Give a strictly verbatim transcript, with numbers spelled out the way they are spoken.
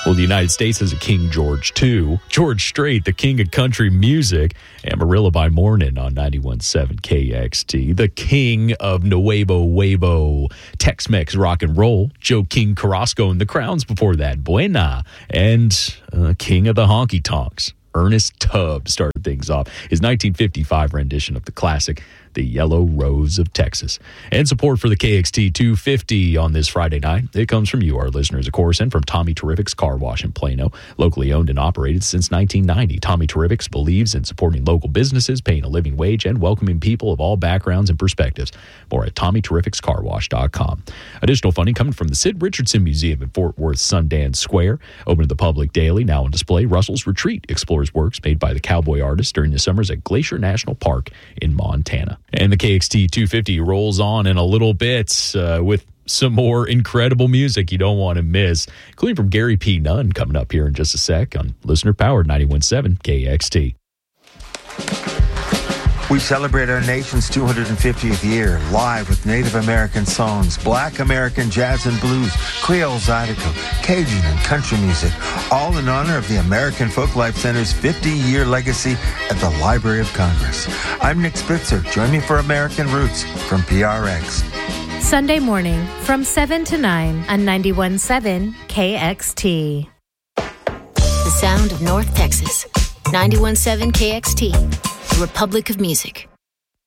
Well, the United States has a King George the Second. George Strait, the king of country music. Amarillo by morning on ninety-one point seven K X T. The king of Nuevo Huevo, Tex-Mex rock and roll. Joe King Carrasco and the Crowns before that. Buena. And uh, king of the honky tonks. Ernest Tubb started things off. His nineteen fifty-five rendition of the classic, The Yellow Rose of Texas. And support for the K X T two fifty on this Friday night. It comes from you, our listeners, of course, and from Tommy Terrific's Car Wash in Plano. Locally owned and operated since nineteen ninety. Tommy Terrific's believes in supporting local businesses, paying a living wage, and welcoming people of all backgrounds and perspectives. More at Tommy Terrific's Car Wash dot com. Additional funding coming from the Sid Richardson Museum in Fort Worth Sundance Square. Open to the public daily, now on display. Russell's Retreat explores works made by the cowboy artist during the summers at Glacier National Park in Montana. And the K X T two fifty rolls on in a little bit uh, with some more incredible music you don't want to miss, including from Gary P. Nunn coming up here in just a sec on Listener Powered ninety-one point seven K X T. We celebrate our nation's two hundred fiftieth year live with Native American songs, Black American jazz and blues, Creole Zydeco, Cajun and country music, all in honor of the American Folklife Center's fifty-year legacy at the Library of Congress. I'm Nick Spitzer. Join me for American Roots from P R X. Sunday morning from seven to nine on ninety-one point seven K X T. The sound of North Texas. ninety-one point seven K X T. The Republic of Music.